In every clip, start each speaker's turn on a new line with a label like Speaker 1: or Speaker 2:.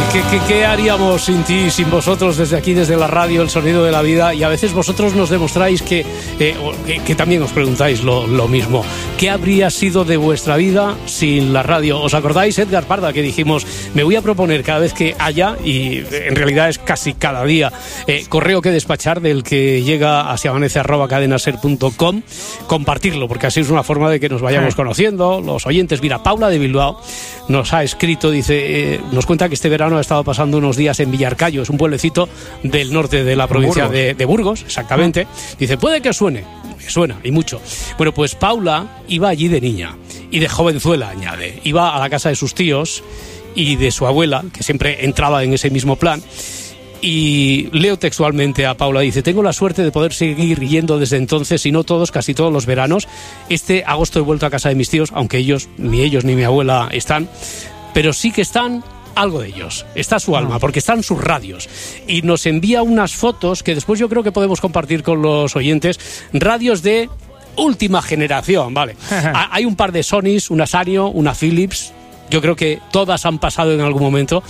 Speaker 1: ¿Qué haríamos sin ti, sin vosotros, desde aquí, desde la radio, el sonido de la vida? Y a veces vosotros nos demostráis que también os preguntáis lo mismo. ¿Qué habría sido de vuestra vida sin la radio? ¿Os acordáis, Edgar Parda, que dijimos, me voy a proponer cada vez que haya, y en realidad es casi cada día, correo que despachar del que llega a siamanece@cadenaser.com, compartirlo, porque así es una forma de que nos vayamos conociendo, los oyentes. Mira, Paula de Bilbao nos ha escrito, dice, nos cuenta que este verano ha estado pasando unos días en Villarcayo, es un pueblecito del norte de la provincia de Burgos, exactamente. Dice, puede que suene, me suena, y mucho. Bueno, pues Paula iba allí de niña, y de jovenzuela, añade. Iba a la casa de sus tíos y de su abuela, que siempre entraba en ese mismo plan. Y leo textualmente a Paula, dice, tengo la suerte de poder seguir yendo desde entonces, y no todos, casi todos los veranos. Este agosto he vuelto a casa de mis tíos, aunque ellos ni mi abuela están, pero sí que están algo de ellos, está su alma, porque están sus radios, y nos envía unas fotos que después yo creo que podemos compartir con los oyentes, radios de última generación, ¿vale? Hay un par de Sonys, una Sanyo, una Philips. Yo creo que todas han pasado en algún momento.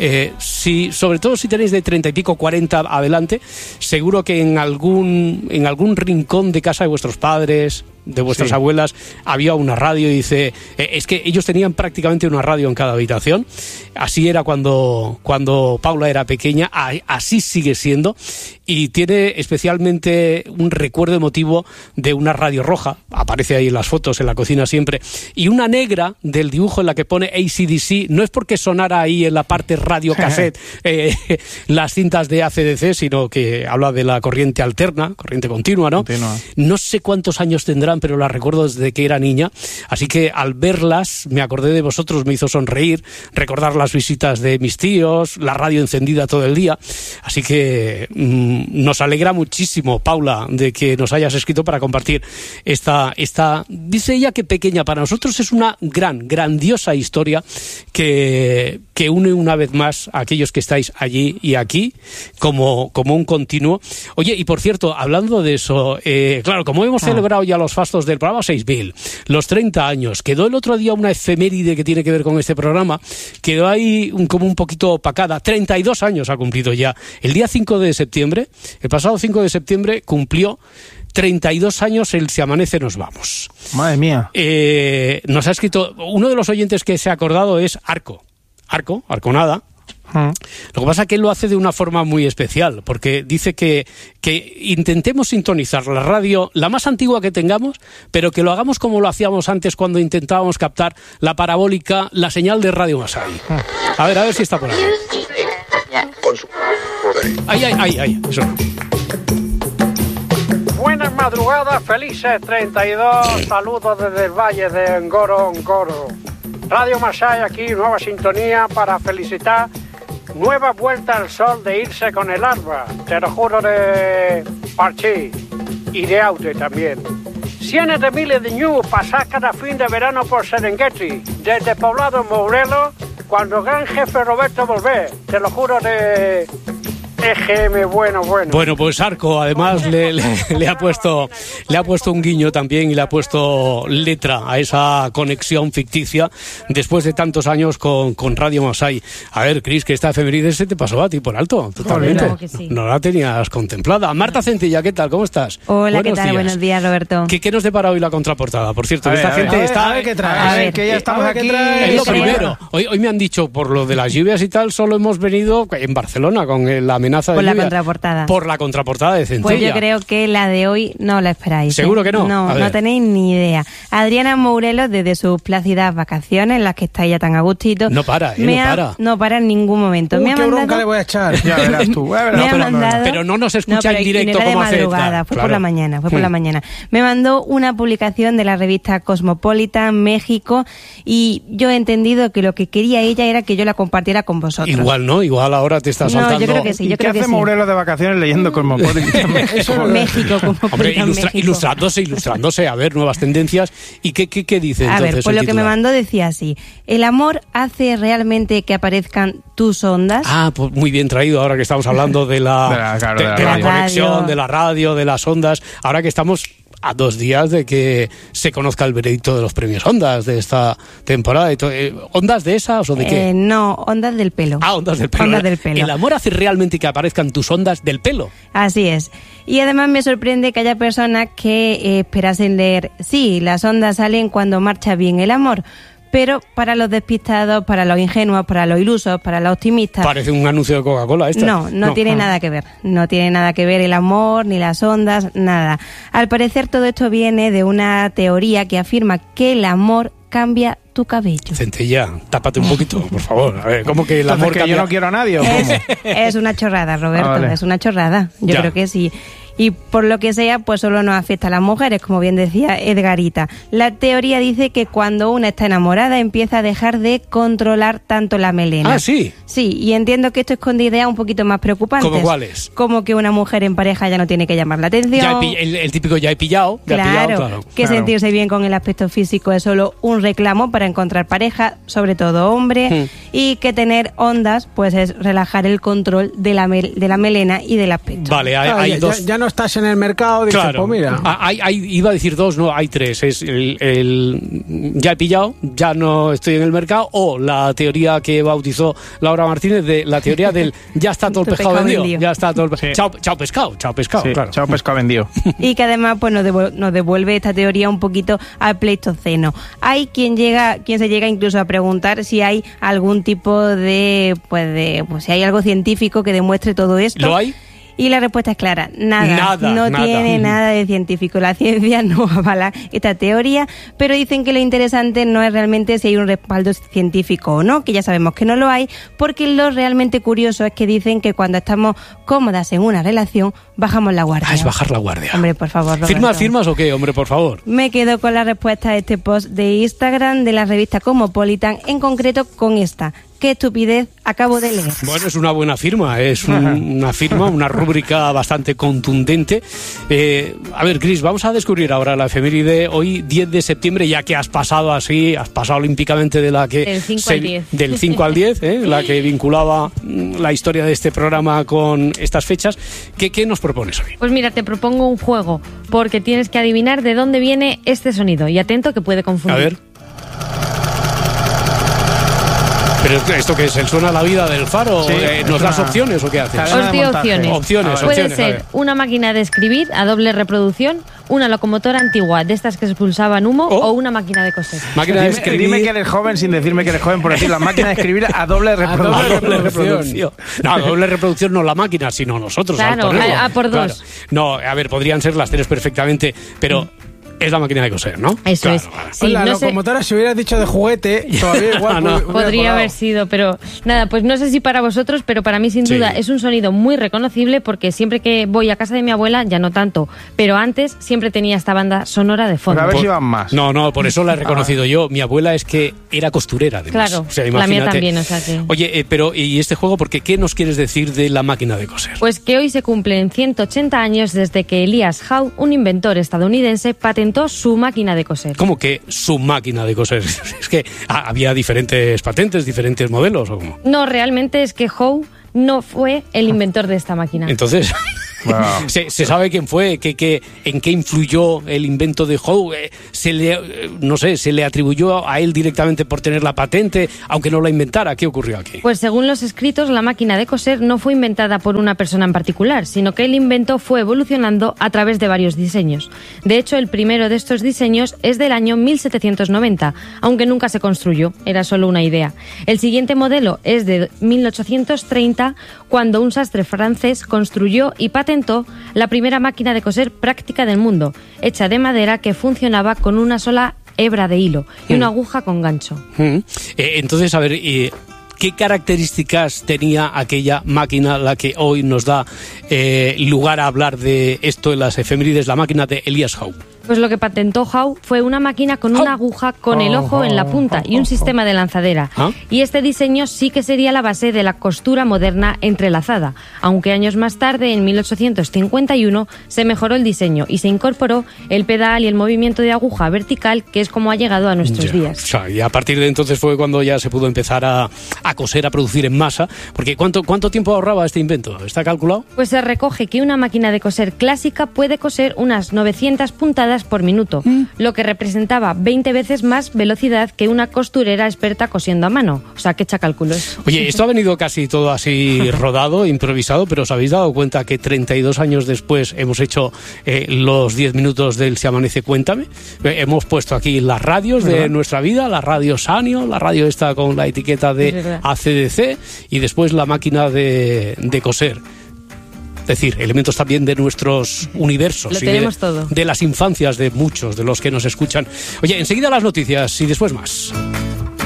Speaker 1: Sobre todo si tenéis de 30 y pico, 40 adelante, seguro que en algún rincón de casa de vuestros padres, de vuestras abuelas, había una radio. Y dice, es que ellos tenían prácticamente una radio en cada habitación. Así era cuando Paula era pequeña, así sigue siendo, y tiene especialmente un recuerdo emotivo de una radio roja, aparece ahí en las fotos, en la cocina siempre, y una negra del dibujo en la que pone AC/DC. No es porque sonara ahí en la parte radio cassette las cintas de AC/DC, sino que habla de la corriente alterna, corriente continua, ¿no? No sé cuántos años tendrán, pero las recuerdo desde que era niña, así que al verlas me acordé de vosotros, me hizo sonreír, recordar las visitas de mis tíos, la radio encendida todo el día, así que nos alegra muchísimo, Paula, de que nos hayas escrito para compartir esta, dice ella que pequeña, para nosotros es una grandiosa historia que une una vez más a aquellos que estáis allí y aquí como un continuo. Oye, y por cierto, hablando de eso, claro, como hemos celebrado ya los fastos del programa 6000, los 30 años, quedó el otro día una efeméride que tiene que ver con este programa, quedó ahí como un poquito opacada. 32 años ha cumplido ya. El día 5 de septiembre, el pasado 5 de septiembre, cumplió 32 años el Si Amanece Nos Vamos.
Speaker 2: Madre mía.
Speaker 1: Nos ha escrito, uno de los oyentes que se ha acordado es Arconada. Lo que pasa es que él lo hace de una forma muy especial, porque dice que intentemos sintonizar la radio, la más antigua que tengamos, pero que lo hagamos como lo hacíamos antes cuando intentábamos captar la parabólica, la señal de Radio Masai. A ver si está por ahí. Ahí, eso.
Speaker 3: Buenas madrugadas, felices 32, saludos desde el Valle de Ngoro. Radio Masai aquí, nueva sintonía para felicitar. Nueva vuelta al sol de irse con el alba, te lo juro, de Parchí y de Aute también. Cientos de miles de ñu pasar cada fin de verano por Serengeti, desde Poblado Mourelo, cuando el gran jefe Roberto volvé, te lo juro, de EGM, bueno.
Speaker 1: Bueno, pues Arco además le ha puesto un guiño también, y le ha puesto letra a esa conexión ficticia después de tantos años con Radio Masai. A ver, Cris, que esta efeméride se te pasó a ti por alto, totalmente.
Speaker 4: Claro que sí.
Speaker 1: No la tenías contemplada. Marta Centilla, ¿qué tal? ¿Cómo estás?
Speaker 4: Hola,
Speaker 1: Buenos
Speaker 4: ¿qué tal?
Speaker 1: días.
Speaker 4: Buenos días, Roberto.
Speaker 1: ¿Qué nos depara hoy la contraportada? Por cierto, esta gente
Speaker 2: a ver,
Speaker 1: está...
Speaker 2: A ver qué trae.
Speaker 4: A ver,
Speaker 2: que ya estamos aquí.
Speaker 1: Es lo primero. Hoy me han dicho, por lo de las lluvias y tal, solo hemos venido en Barcelona con la amenaza de
Speaker 4: Por la
Speaker 1: lluvia.
Speaker 4: contraportada.
Speaker 1: Por la contraportada de Centella.
Speaker 4: Pues yo creo que la de hoy no la esperáis.
Speaker 1: ¿Seguro que no?
Speaker 4: No tenéis ni idea. Adriana Mourelo, desde sus plácidas vacaciones, en las que está ella tan a gustito.
Speaker 1: No para.
Speaker 4: No para en ningún momento.
Speaker 2: Qué bronca le voy a echar. Ya verás tú.
Speaker 1: Pero no nos escucha en directo
Speaker 4: como
Speaker 1: hace.
Speaker 4: Fue por la mañana. Me mandó una publicación de la revista Cosmopolitan México, y yo he entendido que lo que quería ella era que yo la compartiera con vosotros.
Speaker 1: Igual, ¿no? Igual ahora te estás saltando.
Speaker 4: No, yo creo que sí.
Speaker 2: ¿Qué hace Mourelo de vacaciones leyendo Cosmopolitan
Speaker 4: México?
Speaker 1: Hombre, ilustrándose, a ver, nuevas tendencias. ¿Y qué dice entonces?
Speaker 4: A ver, pues lo que me mandó decía así: ¿el amor hace realmente que aparezcan tus ondas?
Speaker 1: Ah, pues muy bien traído, ahora que estamos hablando de la conexión, de la radio, de las ondas. Ahora que estamos a 2 días de que se conozca el veredicto de los premios Ondas de esta temporada. ¿Ondas de esas o de qué?
Speaker 4: No, ondas del pelo.
Speaker 1: Ondas del pelo.
Speaker 4: Ondas del pelo.
Speaker 1: ¿El amor hace realmente que aparezcan tus ondas del pelo?
Speaker 4: Así es. Y además me sorprende que haya personas que esperasen leer, sí, las ondas salen cuando marcha bien el amor. Pero para los despistados, para los ingenuos, para los ilusos, para los optimistas...
Speaker 1: Parece un anuncio de Coca-Cola esto.
Speaker 4: No tiene nada que ver. No tiene nada que ver el amor, ni las ondas, nada. Al parecer todo esto viene de una teoría que afirma que el amor cambia tu cabello.
Speaker 1: Centella, tápate un poquito, por favor. A ver, ¿cómo que el amor
Speaker 2: que
Speaker 1: cambia?
Speaker 2: yo no quiero a nadie, ¿o cómo?
Speaker 4: Es una chorrada, Roberto,
Speaker 2: Vale.
Speaker 4: es una chorrada. Yo
Speaker 1: Ya.
Speaker 4: creo que sí. Y por lo que sea, pues solo nos afecta a las mujeres, como bien decía Edgarita. La teoría dice que cuando una está enamorada empieza a dejar de controlar tanto la melena.
Speaker 1: Ah, sí.
Speaker 4: Sí, y entiendo que esto esconde ideas un poquito más preocupantes.
Speaker 1: ¿Cómo cuáles?
Speaker 4: Como que una mujer en pareja ya no tiene que llamar la atención.
Speaker 1: El típico ya he pillado. Ya he
Speaker 4: Claro,
Speaker 1: pillado,
Speaker 4: que
Speaker 2: Claro.
Speaker 4: sentirse bien con el aspecto físico es solo un reclamo para encontrar pareja, sobre todo hombre, y que tener ondas pues es relajar el control de la melena y del aspecto.
Speaker 1: Vale,
Speaker 5: Claro,
Speaker 1: hay dos.
Speaker 5: ya no estás en el mercado, dices,
Speaker 1: Claro.
Speaker 5: pues mira.
Speaker 1: Iba a decir 2, no, hay 3. Es el ya he pillado, ya no estoy en el mercado, o la teoría que bautizó Laura Martínez de la teoría del ya está todo el pescado vendido. Ya está todo el
Speaker 2: Sí.
Speaker 1: Chao pescado,
Speaker 2: Sí,
Speaker 1: claro.
Speaker 2: chao pescado vendido.
Speaker 4: Y que además pues nos devuelve esta teoría un poquito al Pleistoceno. Hay quien se llega incluso a preguntar si hay algún tipo de si hay algo científico que demuestre todo esto.
Speaker 1: ¿Lo hay?
Speaker 4: Y la respuesta es clara, nada. No tiene nada de científico. La ciencia no avala esta teoría, pero dicen que lo interesante no es realmente si hay un respaldo científico o no, que ya sabemos que no lo hay, porque lo realmente curioso es que dicen que cuando estamos cómodas en una relación, bajamos la guardia.
Speaker 1: Es bajar la guardia.
Speaker 4: Hombre, por favor, Roberto.
Speaker 1: ¿Firmas o qué, hombre, por favor?
Speaker 4: Me quedo con la respuesta a este post de Instagram de la revista Cosmopolitan, en concreto con esta. ¿Qué estupidez acabo de leer?
Speaker 1: Bueno, es una buena firma, es una firma, una rúbrica bastante contundente. A ver, Cris, vamos a descubrir ahora la efeméride hoy, 10 de septiembre, ya que has pasado olímpicamente de la que...
Speaker 6: Del 5 al 10.
Speaker 1: Del 5 al 10, la que vinculaba la historia de este programa con estas fechas. ¿Qué nos propones hoy?
Speaker 6: Pues mira, te propongo un juego, porque tienes que adivinar de dónde viene este sonido. Y atento, que puede confundir.
Speaker 1: A ver. ¿Pero esto qué es? ¿El suena la vida del faro?
Speaker 2: Sí,
Speaker 1: ¿Nos das
Speaker 2: suena-
Speaker 1: opciones o qué haces?
Speaker 2: Cadena
Speaker 6: Os
Speaker 2: de
Speaker 6: doy
Speaker 2: montaje.
Speaker 6: opciones.
Speaker 1: Opciones,
Speaker 6: Puede
Speaker 1: a
Speaker 6: ser
Speaker 1: ver.
Speaker 6: una máquina de escribir a doble reproducción, una locomotora antigua de estas que expulsaban humo
Speaker 1: Oh.
Speaker 6: o una máquina de coser.
Speaker 1: Máquina de escribir.
Speaker 2: Dime que eres joven sin decirme que eres joven, por decir la máquina de escribir a doble reproducción.
Speaker 1: Doble reproducción. No, doble reproducción no la máquina, sino nosotros.
Speaker 6: Claro,
Speaker 1: al ponerlo.
Speaker 6: a por dos.
Speaker 1: No, a ver, podrían ser las 3 perfectamente, pero es la máquina de coser, ¿no?
Speaker 6: Eso
Speaker 1: Claro,
Speaker 6: es.
Speaker 1: vale.
Speaker 6: Sí,
Speaker 5: la
Speaker 6: no sé-
Speaker 5: locomotora, si hubieras dicho de juguete, todavía igual
Speaker 1: No.
Speaker 5: hubiera
Speaker 6: Podría
Speaker 5: colado.
Speaker 6: haber sido, pero nada, pues no sé si para vosotros, pero para mí sin
Speaker 1: Sí.
Speaker 6: duda es un sonido muy reconocible, porque siempre que voy a casa de mi abuela, ya no tanto, pero antes siempre tenía esta banda sonora de
Speaker 2: Pues
Speaker 6: fondo.
Speaker 2: a ver
Speaker 1: Por-
Speaker 2: si van más.
Speaker 1: No, por eso la he reconocido yo. Mi abuela es que era costurera, además.
Speaker 6: Claro,
Speaker 1: O sea,
Speaker 6: la mía
Speaker 1: imagínate.
Speaker 6: también, o sea que...
Speaker 1: Oye, pero ¿y este juego? Porque ¿qué nos quieres decir de la máquina de coser?
Speaker 6: Pues que hoy se cumplen 180 años desde que Elias Howe, un inventor estadounidense, patentó su máquina de coser.
Speaker 1: ¿Cómo que su máquina de coser? Es que había diferentes patentes, diferentes modelos, ¿o cómo?
Speaker 6: No, realmente es que Howe no fue el inventor de esta máquina.
Speaker 1: Entonces,
Speaker 2: Wow.
Speaker 1: ¿se sabe quién fue? ¿En qué influyó el invento de Howe? ¿Se le atribuyó a él directamente por tener la patente, aunque no la inventara? ¿Qué ocurrió aquí?
Speaker 6: Pues según los escritos, la máquina de coser no fue inventada por una persona en particular, sino que el invento fue evolucionando a través de varios diseños. De hecho, el primero de estos diseños es del año 1790, aunque nunca se construyó, era solo una idea. El siguiente modelo es de 1830, cuando un sastre francés construyó y patentó la primera máquina de coser práctica del mundo, hecha de madera que funcionaba con una sola hebra de hilo y una aguja con gancho.
Speaker 1: Entonces, a ver, ¿qué características tenía aquella máquina, la que hoy nos da lugar a hablar de esto en las efemérides, la máquina de Elias Howe?
Speaker 6: Pues lo que patentó Howe fue una máquina con una aguja con el ojo en la punta y un sistema de lanzadera. Y este diseño sí que sería la base de la costura moderna entrelazada, aunque años más tarde, en 1851, se mejoró el diseño y se incorporó el pedal y el movimiento de aguja vertical, que es como ha llegado a nuestros días.
Speaker 1: O sea, y a partir de entonces fue cuando ya se pudo empezar a coser, a producir en masa, porque ¿cuánto tiempo ahorraba este invento? ¿Está calculado?
Speaker 6: Pues se recoge que una máquina de coser clásica puede coser unas 900 puntadas por minuto, lo que representaba 20 veces más velocidad que una costurera experta cosiendo a mano. O sea, que echa cálculos.
Speaker 1: Oye, esto ha venido casi todo así rodado, improvisado, pero ¿os habéis dado cuenta que 32 años después hemos hecho los 10 minutos del Si Amanece Cuéntame? Hemos puesto aquí las radios de nuestra vida, la radio Sanio, la radio esta con la etiqueta de ACDC y después la máquina de coser. Es decir, elementos también de nuestros universos.
Speaker 6: Lo tenemos todo.
Speaker 1: De las infancias de muchos de los que nos escuchan. Oye, enseguida las noticias y después más.